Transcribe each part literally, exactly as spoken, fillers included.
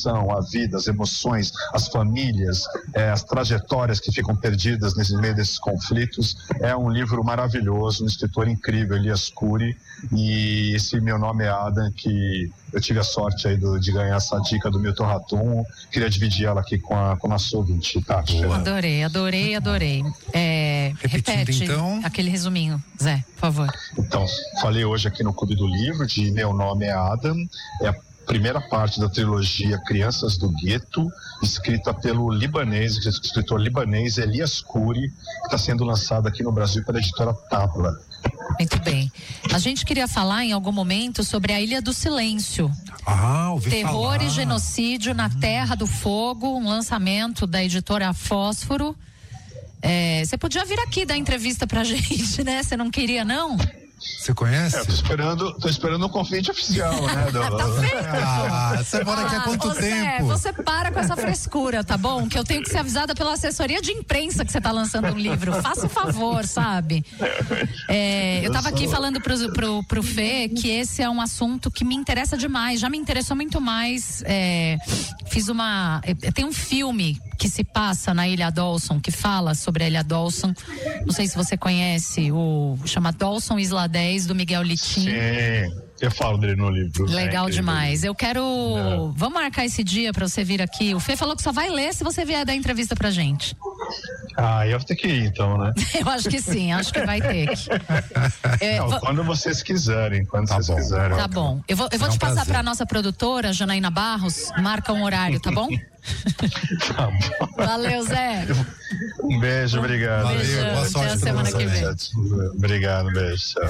coração, a vida, as emoções, as famílias, é, as trajetórias que ficam perdidas nesse meio desses conflitos. É um livro maravilhoso, um escritor incrível, Elias Khoury, e esse Meu Nome é Adam, que eu tive a sorte aí do, de ganhar essa dica do Milton Ratum. Queria dividir ela aqui com a, com a nossa ouvinte, tá? Adorei, adorei, adorei. É, repete então aquele resuminho, Zé, por favor. Então, falei hoje aqui no Clube do Livro de Meu Nome é Adam. É a primeira parte da trilogia Crianças do Gueto, escrita pelo libanês, escritor libanês Elias Khoury, que está sendo lançada aqui no Brasil pela editora Tabla. Muito bem. A gente queria falar em algum momento sobre a Ilha do Silêncio. Ah, ouvi Terror falar. e Genocídio na Terra do Fogo, um lançamento da editora Fósforo. Você é, podia vir aqui dar entrevista pra gente, né? Você não queria, não? Você conhece? É, tô esperando, tô esperando um convite oficial, né? Do... Tá ah, você mora aqui há quanto ô, tempo? Zé, você para com essa frescura, tá bom? Que eu tenho que ser avisada pela assessoria de imprensa que você tá lançando um livro. Faça um favor, sabe? É, eu tava aqui falando pro, pro, pro Fê que esse é um assunto que me interessa demais, já me interessou muito mais. É, fiz uma. Tem um filme que se passa na Ilha Dawson, que fala sobre a Ilha Dawson. Não sei se você conhece, o chama Dawson Isla dez, do Miguel Litin. Sim, eu falo dele no livro. Legal é demais. Eu quero. É. Vamos marcar esse dia pra você vir aqui. O Fê falou que só vai ler se você vier dar entrevista pra gente. Ah, eu vou ter que ir então, né? Eu acho que sim, acho que vai ter que. É, Não, vou... Quando vocês quiserem, quando tá vocês bom. quiserem. Tá bom. Eu vou, eu vou é um te passar prazer. pra nossa produtora, Janaína Barros, marca um horário, tá bom? Tá bom. Valeu, Zé. Um beijo, obrigado. Valeu, Beijão, boa sorte até a pra semana você. que vem. Obrigado, beijo. Tchau.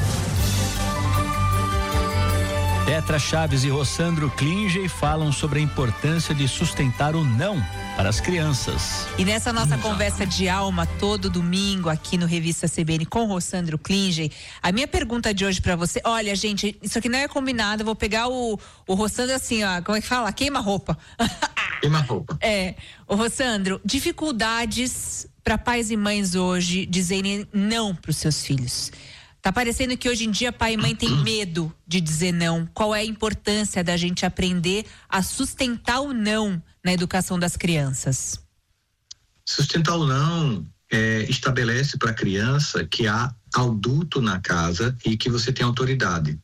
Petra Chaves e Rossandro Klinge falam sobre a importância de sustentar o não para as crianças. E nessa nossa conversa de alma, todo domingo aqui no Revista C B N com Rossandro Klinge, a minha pergunta de hoje pra você, olha gente, isso aqui não é combinado, eu vou pegar o, o Rossandro assim, ó, como é que fala? Queima-roupa. Queima-roupa. É, o Rossandro, dificuldades para pais e mães hoje dizerem não pros seus filhos. Tá parecendo que hoje em dia pai e mãe tem medo de dizer não. Qual é a importância da gente aprender a sustentar o não na educação das crianças? Sustentar o não é, estabelece para a criança que há adulto na casa e que você tem autoridade.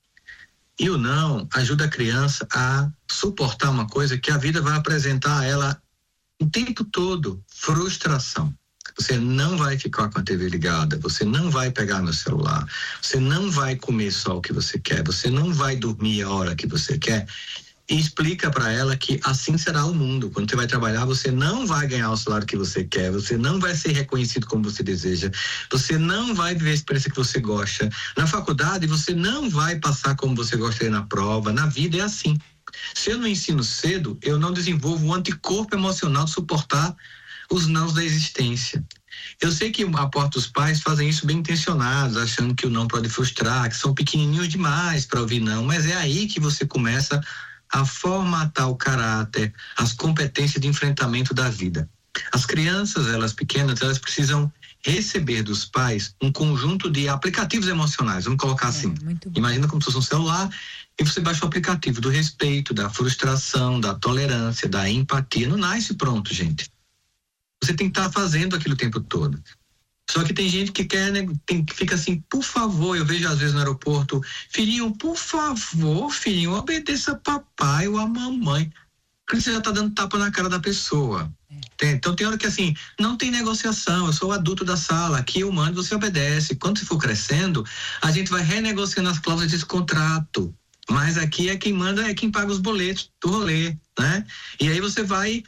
E o não ajuda a criança a suportar uma coisa que a vida vai apresentar a ela o tempo todo: frustração. Você não vai ficar com a T V ligada, você não vai pegar no celular, você não vai comer só o que você quer, você não vai dormir a hora que você quer. E explica para ela que assim será o mundo. Quando você vai trabalhar, você não vai ganhar o salário que você quer, você não vai ser reconhecido como você deseja, você não vai viver a experiência que você gosta. Na faculdade, você não vai passar como você gostaria na prova. Na vida é assim. Se eu não ensino cedo, eu não desenvolvo um anticorpo emocional de suportar os nãos da existência. Eu sei que a porta dos pais fazem isso bem intencionados, achando que o não pode frustrar, que são pequenininhos demais para ouvir não, mas é aí que você começa a formatar o caráter, as competências de enfrentamento da vida. As crianças, elas pequenas, elas precisam receber dos pais um conjunto de aplicativos emocionais, vamos colocar assim. É, imagina como se fosse um celular e você baixa o aplicativo do respeito, da frustração, da tolerância, da empatia. Não nasce pronto, gente. Você tem que estar fazendo aquilo o tempo todo. Só que tem gente que quer, né, tem, que fica assim, por favor, eu vejo às vezes no aeroporto, filhinho, por favor, filhinho, obedeça papai ou a mamãe. Porque você já está dando tapa na cara da pessoa. Tem, então tem hora que assim, não tem negociação, eu sou o adulto da sala, aqui eu mando, você obedece. Quando você for crescendo, a gente vai renegociando as cláusulas desse contrato. Mas aqui é quem manda, é quem paga os boletos do rolê, né? E aí você vai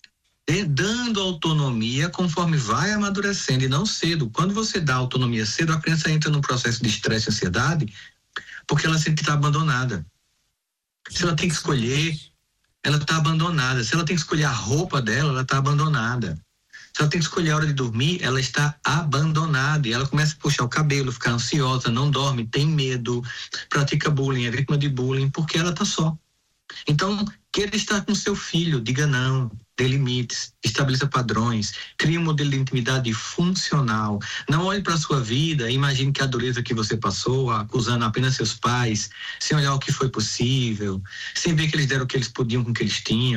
dando autonomia conforme vai amadurecendo e não cedo. Quando você dá autonomia cedo, a criança entra num processo de estresse e ansiedade porque ela sempre está abandonada. Se ela tem que escolher, ela está abandonada. Se ela tem que escolher a roupa dela, ela está abandonada. Se ela tem que escolher a hora de dormir, ela está abandonada e ela começa a puxar o cabelo, ficar ansiosa, não dorme, tem medo, pratica bullying, é vítima de bullying porque ela está só. Então, queira estar com seu filho, diga não, dê limites, estabeleça padrões, crie um modelo de intimidade funcional. Não olhe para a sua vida e imagine que a dureza que você passou, acusando apenas seus pais, sem olhar o que foi possível, sem ver que eles deram o que eles podiam com o que eles tinham.